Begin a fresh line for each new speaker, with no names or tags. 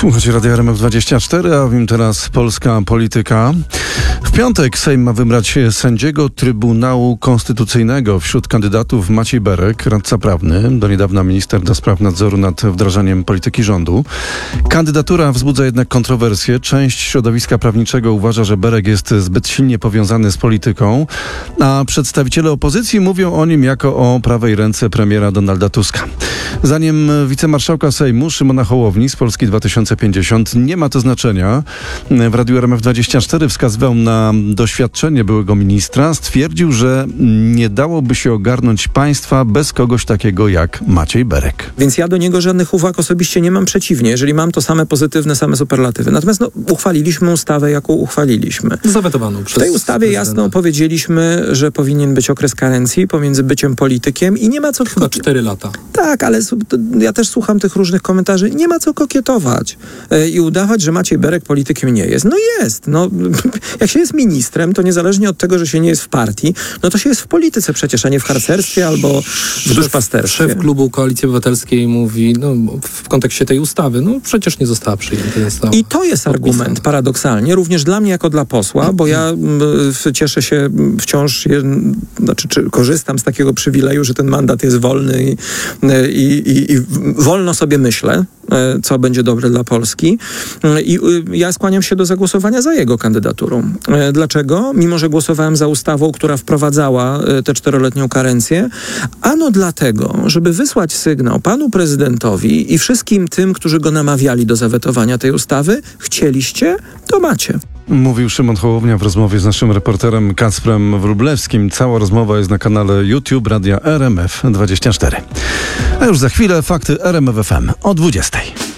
Słuchajcie Radia RMF24, a w nim teraz polska polityka. W piątek Sejm ma wybrać sędziego Trybunału Konstytucyjnego. Wśród kandydatów Maciej Berek, radca prawny, do niedawna minister do spraw nadzoru nad wdrażaniem polityki rządu. Kandydatura wzbudza jednak kontrowersje. Część środowiska prawniczego uważa, że Berek jest zbyt silnie powiązany z polityką, a przedstawiciele opozycji mówią o nim jako o prawej ręce premiera Donalda Tuska. Zdaniem wicemarszałka Sejmu Szymona Hołowni z Polski 2050 nie ma to znaczenia. W Radiu RMF24 wskazywał na doświadczenie byłego ministra. Stwierdził, że nie dałoby się ogarnąć państwa bez kogoś takiego jak Maciej Berek.
Więc ja do niego żadnych uwag osobiście nie mam, przeciwnie. Jeżeli mam, to same pozytywne, same superlatywy. Natomiast uchwaliliśmy ustawę, jaką uchwaliliimy.
Zawetowaną przez
W tej ustawie
prezydenta.
jasno powiedzieliśmy, że powinien być okres karencji pomiędzy byciem politykiem i nie ma co...
Chyba 4 lata.
Tak, ale ja też słucham tych różnych komentarzy. Nie ma co kokietować i udawać, że Maciej Berek politykiem nie jest. No jest. No, jak się jest ministrem, to niezależnie od tego, że się nie jest w partii, no to się jest w polityce przecież, a nie w harcerstwie albo w duszpasterstwie.
Szef klubu Koalicji Obywatelskiej mówi, no w kontekście tej ustawy, no przecież nie została przyjęta.
I to jest argument, paradoksalnie, również dla mnie jako dla posła, bo ja cieszę się wciąż, korzystam z takiego przywileju, że ten mandat jest wolny i wolno sobie myślę, co będzie dobre dla Polski. I ja skłaniam się do zagłosowania za jego kandydaturą. Dlaczego? Mimo że głosowałem za ustawą, która wprowadzała tę 4-letnią karencję. Ano dlatego, żeby wysłać sygnał panu prezydentowi i wszystkim tym, którzy go namawiali do zawetowania tej ustawy, chcieliście, to macie.
Mówił Szymon Hołownia w rozmowie z naszym reporterem Kacprem Wróblewskim. Cała rozmowa jest na kanale YouTube Radia RMF24. A już za chwilę fakty RMF FM o 20:00.